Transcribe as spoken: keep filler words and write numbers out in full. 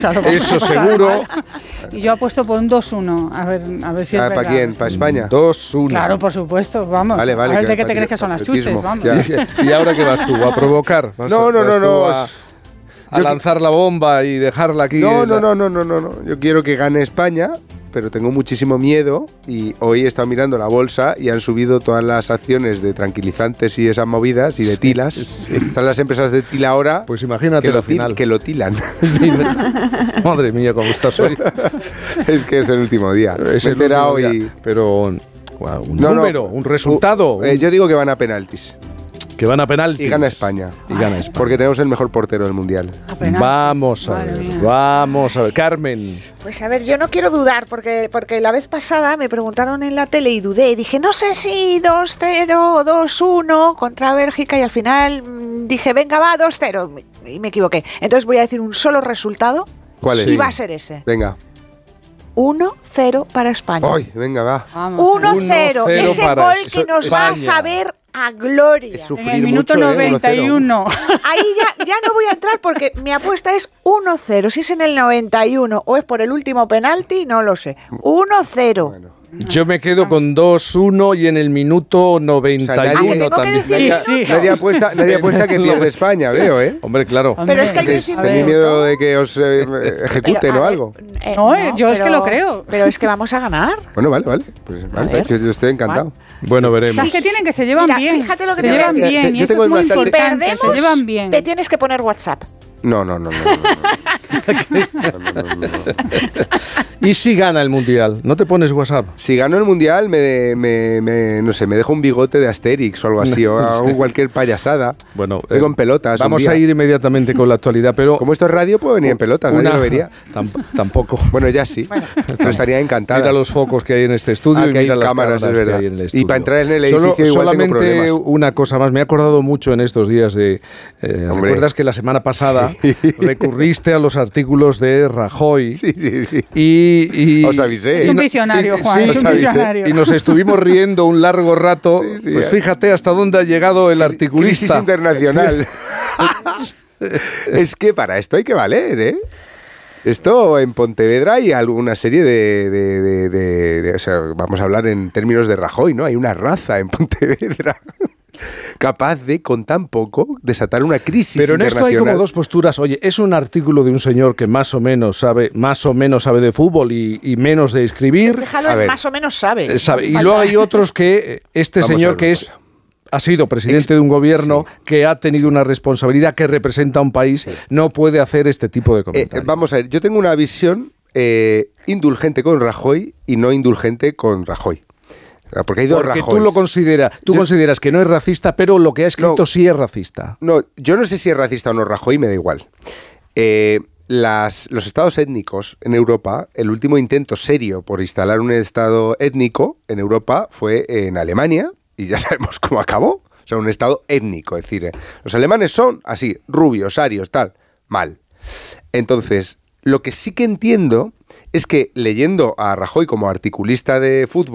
Eso seguro. Y yo apuesto por un dos uno. A ver, a ver si es ¿Para verdad. quién? ¿Para España? dos uno. Claro, por supuesto, vamos. Vale, vale, a ver de que- qué te crees que son las chuches, patriotismo. vamos. Ya. ¿Y ahora qué vas tú? ¿A provocar? ¿Vas No, a, no, vas no, tú no. A, a Yo- lanzar la bomba y dejarla aquí. No, en no, la- no, no, no, no, no. Yo quiero que gane España, pero tengo muchísimo miedo y hoy he estado mirando la bolsa y han subido todas las acciones de tranquilizantes y esas movidas y de tilas. sí. Están las empresas de tila ahora Pues imagínate que, lo la til- final. que lo tilan. Madre mía, cómo estás hoy. Es que es el último día. Es Me he el último enterado día. y... Wow, wow, un No, no. número, un resultado. Eh, un- yo digo que van a penaltis. que van a penaltis. Y gana España. Y gana España. Porque tenemos el mejor portero del mundial. A penaltis. Vamos a Madre ver, mía. vamos a ver. Carmen. Pues a ver, yo no quiero dudar, porque, porque la vez pasada me preguntaron en la tele y dudé. Y dije, no sé si dos cero o dos uno contra Bélgica, y al final mmm, dije, venga, va, dos cero. Y me equivoqué. Entonces voy a decir un solo resultado. ¿Cuál es? Y va a ser ese. Venga. uno cero para España. ¡Ay! Venga, va. Vamos. uno cero. uno cero Ese para gol que nos va a España. saber a gloria. Es En sufrir el minuto mucho, ¿eh? noventa y uno. Ahí ya, ya no voy a entrar porque mi apuesta es uno cero. Si es en el noventa y uno o es por el último penalti, no lo sé. uno cero. Bueno. Yo me quedo con dos uno y en el minuto noventa y O sea, uno nadie- tengo que también. decir Sí, minuto. sí. Nadie apuesta, nadie apuesta que pierde España, veo, ¿eh? Hombre, claro. Pero es que hay que Que decir tenéis minuto. miedo de que os eh, ejecuten Pero, a o ver, algo. eh, No, eh, yo es que lo creo. Pero es que vamos a ganar. Bueno, vale, vale. Pues vale, ver. yo, yo estoy encantado. Bueno, veremos. ¿Sabes qué tienen? Que se llevan Mira, bien. fíjate lo que se te voy a llevan decir. bien. Yo Y eso tengo es muy bastante- importante. Se Perdemos, llevan bien. te tienes que poner WhatsApp. No, no, no, no. no, no, no. No, no, no, no. ¿Y si gana el Mundial? ¿No te pones WhatsApp? Si gano el mundial, me, me, me- no sé, me dejo un bigote de Asterix o algo así, o hago cualquier payasada. Bueno, Vengo eh, en pelotas. un Vamos día. a ir inmediatamente con la actualidad, pero... Como esto es radio, puedo venir en pelotas, nadie una- lo vería. Tamp- tampoco. Bueno, ya sí. Pero estaría encantada. Mira los focos que hay en este estudio Ah, y que hay mira las cámaras, cámaras es verdad. que hay en el Y estudio. para entrar en el Solo- edificio igual tengo solamente problemas. una cosa más. Me he acordado mucho en estos días de... eh, Hombre. ¿Recuerdas que la semana pasada Sí. recurriste a los artículos de Rajoy? Sí, sí, sí. Y, y- Os avisé. Es y un no- visionario, y- Juan, sí, es un os avisé. visionario. Y nos estuvimos riendo un largo rato. Sí, sí. Pues fíjate hasta dónde ha llegado el Crisis articulista. internacional. Es que para esto hay que valer, ¿eh? Esto en Pontevedra hay alguna serie de, de, de- de- de- o sea, vamos a hablar en términos de Rajoy, ¿no? Hay una raza en Pontevedra capaz de, con tan poco, desatar una crisis Pero en esto hay como internacional. dos posturas. Oye, es un artículo de un señor que más o menos sabe, más o menos sabe de fútbol y, y menos de escribir. Déjalo, A él ver. más o menos sabe. Eh, sabe. No Y hace luego falta. hay otros que eh, este Vamos a señor ver que una es cosa. ha sido presidente de un gobierno que ha tenido una responsabilidad, que representa a un país, no puede hacer este tipo de Eh, comentarios. vamos a ver, yo tengo una visión eh, indulgente con Rajoy y no indulgente con Rajoy. Porque hay dos Porque tú Rajoys. lo consideras, tú Yo- consideras que no es racista, pero lo que ha escrito No. sí es racista. No, yo no sé si es racista o no Rajoy, me da igual. Eh, las, los estados étnicos en Europa, el último intento serio por instalar un estado étnico en Europa fue en Alemania, y ya sabemos cómo acabó. O sea, un estado étnico, es decir, eh, los alemanes son así, rubios, arios, tal, mal. Entonces, lo que sí que entiendo es que leyendo a Rajoy como articulista de fútbol,